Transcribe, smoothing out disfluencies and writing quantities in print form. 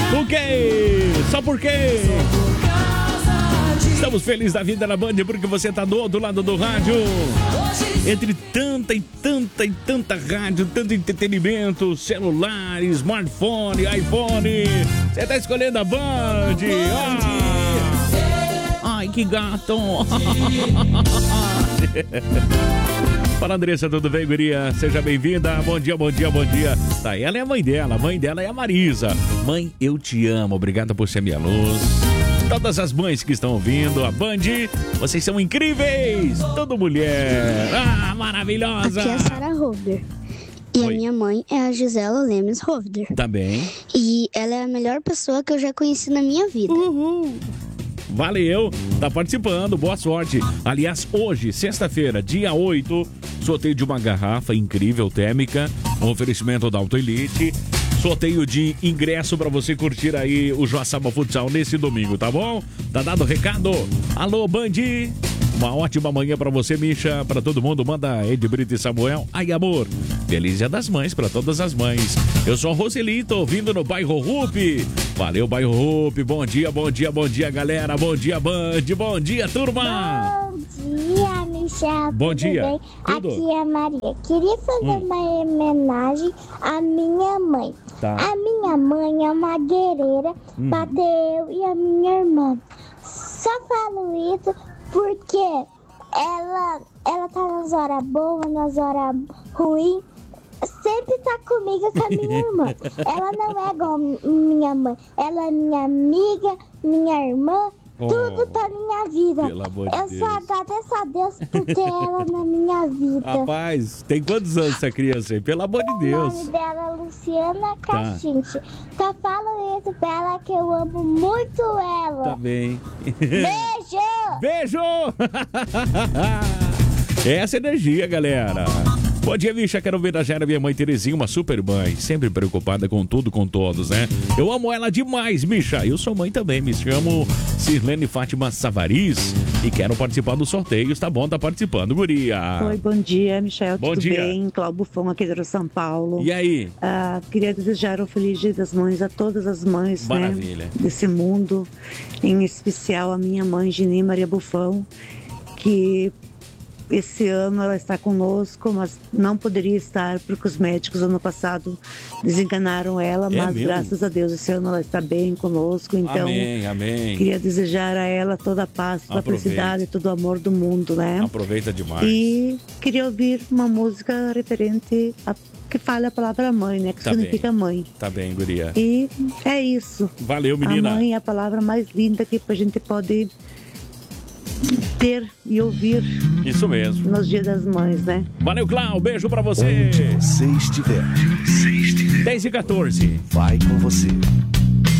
O quê? Só por quê? Estamos felizes da vida na Band porque você está do outro lado do rádio. Entre tanta e tanta rádio, tanto entretenimento, celular, smartphone, iPhone, você está escolhendo a Band. Ai, que gato. Fala, Andressa, tudo bem, guria? Seja bem-vinda. Bom dia, bom dia, bom dia. Tá, ela é a mãe dela. A mãe dela é a Marisa. Mãe, eu te amo. Obrigada por ser minha luz. Todas as mães que estão ouvindo a Band, vocês são incríveis. Toda mulher. Ah, maravilhosa. Aqui é a Sarah Rovder. E a minha mãe é a Gisela Lemes Rovder. Tá bem. E ela é a melhor pessoa que eu já conheci na minha vida. Uhul. Valeu, tá participando, boa sorte. Aliás, hoje, sexta-feira, dia 8, sorteio de uma garrafa incrível térmica, um oferecimento da Auto Elite, sorteio de ingresso pra você curtir aí o Joaçaba Futsal nesse domingo, tá bom? Tá dado o recado? Alô, Band! Uma ótima manhã pra você, Misha, pra todo mundo. Manda Ed Brito e Samuel. Ai, amor. Feliz Dia das Mães pra todas as mães. Eu sou a Roseli, tô ouvindo no Bairro Rupi. Valeu, Bairro Rupi. Bom dia, bom dia, bom dia, galera. Bom dia, Band. Bom dia, turma. Bom dia, Michel. Bom dia. Bem? Tudo? Aqui é a Maria. Queria fazer uma homenagem à minha mãe. Tá. A minha mãe é uma guerreira, bateu eu e a minha irmã. Só falo isso porque ela tá nas horas boas, nas horas ruins. Sempre tá comigo com a minha irmã. Ela não é igual minha mãe. Ela é minha amiga, minha irmã. Tudo pra minha vida. Pelo amor de Eu Deus. só agradeço a Deus por ter ela na minha vida. Rapaz, tem quantos anos essa criança aí? Pelo amor de O Deus. nome dela é Luciana Cachinche. Só falo isso pra ela que eu amo muito ela. Tá bem. Beijo! Beijo! Essa energia, galera. Bom dia, bicha. Quero homenagear a minha mãe Terezinha, uma super mãe. Sempre preocupada com tudo, com todos, né? Eu amo ela demais, bicha. Eu sou mãe também. Me chamo Sirlene Fátima Savariz e quero participar dos sorteios. Tá bom, tá participando, guria. Oi, bom dia, Michel. Bom tudo dia. bem? Cláudio Bufão aqui de São Paulo. E aí? Queria desejar um feliz Dia das Mães a todas as mães, Maravilha. né, desse mundo. Em especial a minha mãe, Gini Maria Bufão, que esse ano ela está conosco, mas não poderia estar porque os médicos ano passado desenganaram ela, mas mesmo? graças a Deus esse ano ela está bem conosco, então Amém, amém. queria desejar a ela toda a paz, toda a Aproveite. felicidade e todo o amor do mundo, né? Aproveita demais. E queria ouvir uma música referente a que fala a palavra mãe, né? Que Tá significa bem. mãe. Tá bem, guria. E é isso. Valeu, menina. A mãe é a palavra mais linda que a gente pode ter e ouvir Isso mesmo. nos Dias das Mães, né? Valeu, Clau. Beijo pra você. Onde você estiver. 10 e 14. Vai com você.